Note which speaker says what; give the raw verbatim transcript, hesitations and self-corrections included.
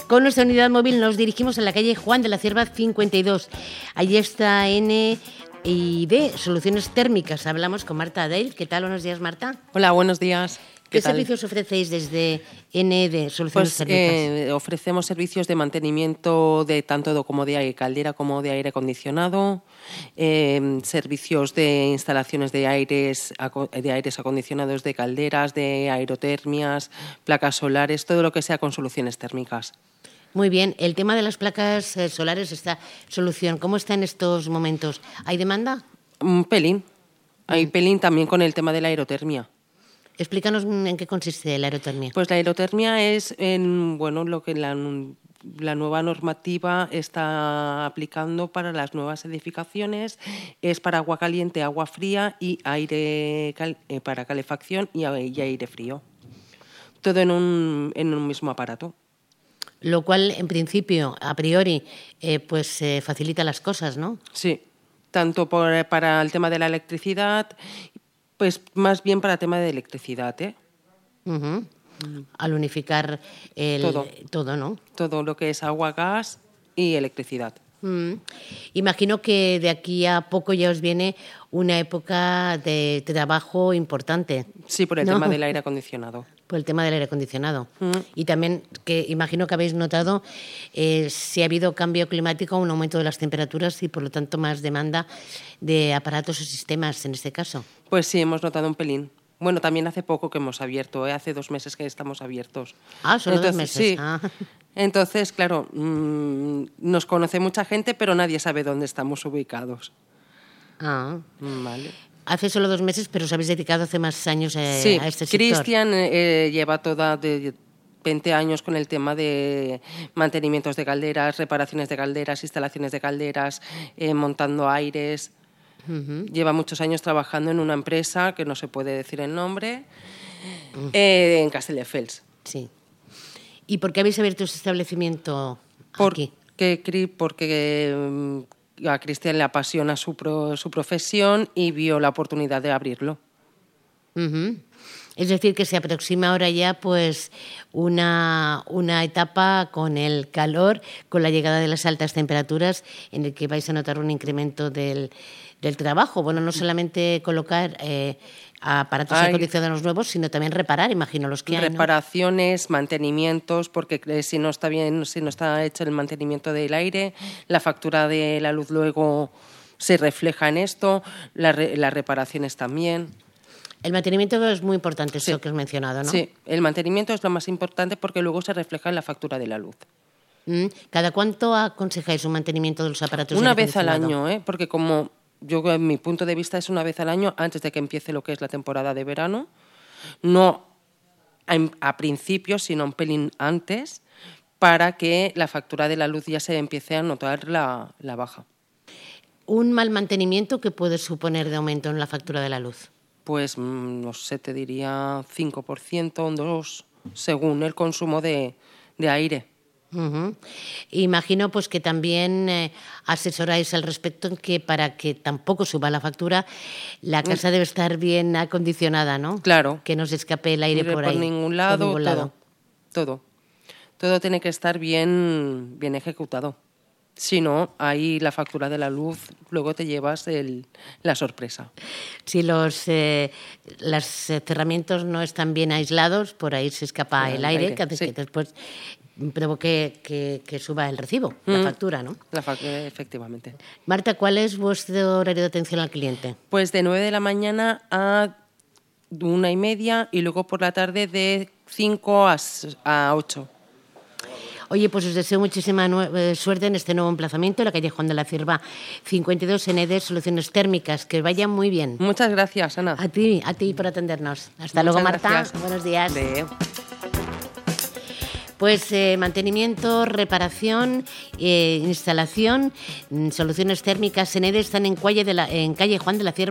Speaker 1: Con nuestra unidad móvil nos dirigimos a la calle Juan de la Cierva cincuenta y dos. Allí está N y D, Soluciones Térmicas. Hablamos con Marta Adell. ¿Qué tal? Buenos días, Marta.
Speaker 2: Hola, buenos días.
Speaker 1: ¿Qué, ¿Qué
Speaker 2: tal?
Speaker 1: servicios ofrecéis desde N D, Soluciones
Speaker 2: pues,
Speaker 1: Térmicas?
Speaker 2: Eh, ofrecemos servicios de mantenimiento de tanto como de aire, caldera como de aire acondicionado, eh, servicios de instalaciones de aires, de aires acondicionados, de calderas, de aerotermias, placas solares, todo lo que sea con soluciones térmicas.
Speaker 1: Muy bien. El tema de las placas eh, solares, esta solución, ¿cómo está en estos momentos? ¿Hay demanda?
Speaker 2: Un pelín. Hay mm. pelín también con el tema de la aerotermia.
Speaker 1: Explícanos en qué consiste la aerotermia.
Speaker 2: Pues la aerotermia es en, bueno, lo que la, la nueva normativa está aplicando para las nuevas edificaciones. Es para agua caliente, agua fría y aire cal, eh, para calefacción y, y aire frío. Todo en un, en un mismo aparato.
Speaker 1: Lo cual, en principio, a priori, eh, pues eh, facilita las cosas, ¿no?
Speaker 2: Sí, tanto por, para el tema de la electricidad. Pues más bien para tema de electricidad, ¿eh?
Speaker 1: Uh-huh. Mm. Al unificar el,
Speaker 2: todo.
Speaker 1: todo, ¿no?
Speaker 2: Todo lo que es agua, gas y electricidad.
Speaker 1: Mm. Imagino que de aquí a poco ya os viene una época de trabajo importante.
Speaker 2: Sí, por el
Speaker 1: ¿no?
Speaker 2: tema del aire acondicionado.
Speaker 1: Por el tema del aire acondicionado.
Speaker 2: Mm.
Speaker 1: Y también, que imagino que habéis notado eh, si ha habido cambio climático, un aumento de las temperaturas y, por lo tanto, más demanda de aparatos o sistemas en este caso.
Speaker 2: Pues sí, hemos notado un pelín. Bueno, también hace poco que hemos abierto, ¿eh? Hace dos meses que estamos abiertos.
Speaker 1: Ah, solo
Speaker 2: Entonces,
Speaker 1: dos meses.
Speaker 2: Sí.
Speaker 1: Ah.
Speaker 2: Entonces, claro, mmm, nos conoce mucha gente, pero nadie sabe dónde estamos ubicados.
Speaker 1: Ah.
Speaker 2: Vale.
Speaker 1: Hace solo dos meses, pero os habéis dedicado hace más años eh,
Speaker 2: sí,
Speaker 1: a este sector.
Speaker 2: Cristian eh, lleva toda de veinte años con el tema de mantenimientos de calderas, reparaciones de calderas, instalaciones de calderas, eh, montando aires.
Speaker 1: Uh-huh.
Speaker 2: Lleva muchos años trabajando en una empresa, que no se puede decir el nombre, uh-huh. eh, en Castelldefels.
Speaker 1: Sí. ¿Y por qué habéis abierto ese establecimiento aquí?
Speaker 2: Porque, porque a Cristian le apasiona su, pro, su profesión y vio la oportunidad de abrirlo.
Speaker 1: Uh-huh. Es decir, que se aproxima ahora ya pues una, una etapa con el calor, con la llegada de las altas temperaturas, en el que vais a notar un incremento del, del trabajo. Bueno, no solamente colocar eh, aparatos
Speaker 2: Ay,
Speaker 1: acondicionados nuevos, sino también reparar, imagino, los que hay, ¿no?
Speaker 2: Reparaciones, mantenimientos, porque si no está bien, si no está hecho el mantenimiento del aire, la factura de la luz luego se refleja en esto, la re, las reparaciones también.
Speaker 1: El mantenimiento es muy importante, eso sí. que has mencionado, ¿no?
Speaker 2: Sí, el mantenimiento es lo más importante porque luego se refleja en la factura de la luz.
Speaker 1: ¿Cada cuánto aconsejáis un mantenimiento de los aparatos?
Speaker 2: Una vez al año, ¿eh? Porque como yo, en mi punto de vista, es una vez al año antes de que empiece lo que es la temporada de verano. No a, a principios, sino un pelín antes, para que la factura de la luz ya se empiece a notar la, la baja.
Speaker 1: ¿Un mal mantenimiento qué puede suponer de aumento en la factura de la luz?
Speaker 2: Pues, no sé, te diría cinco por ciento, un dos por ciento, según el consumo de, de aire.
Speaker 1: Uh-huh. Imagino pues que también eh, asesoráis al respecto en que para que tampoco suba la factura, la casa mm. debe estar bien acondicionada, ¿no?
Speaker 2: Claro.
Speaker 1: Que no se escape el aire por,
Speaker 2: por
Speaker 1: ahí.
Speaker 2: Ningún lado,
Speaker 1: por ningún lado.
Speaker 2: Todo, todo. Todo tiene que estar bien, bien ejecutado. Si no, ahí la factura de la luz, luego te llevas el, la sorpresa.
Speaker 1: Si los, eh, los cerramientos no están bien aislados, por ahí se escapa el, el aire, aire que hace sí. que después provoque que, que suba el recibo, mm. la factura, ¿no?
Speaker 2: La factura, efectivamente.
Speaker 1: Marta, ¿cuál es vuestro horario de atención al cliente?
Speaker 2: Pues de nueve de la mañana a una y media y luego por la tarde de cinco a ocho.
Speaker 1: Oye, pues os deseo muchísima suerte en este nuevo emplazamiento, en la calle Juan de la Cierva cincuenta y dos, N D, Soluciones Térmicas. Que vaya muy bien.
Speaker 2: Muchas gracias, Ana.
Speaker 1: A ti, a ti por atendernos. Hasta
Speaker 2: Muchas
Speaker 1: luego, Marta.
Speaker 2: Gracias.
Speaker 1: Buenos días.
Speaker 2: De...
Speaker 1: Pues eh, mantenimiento, reparación, eh, instalación, Soluciones Térmicas N D están en calle, de la, en calle Juan de la Cierva.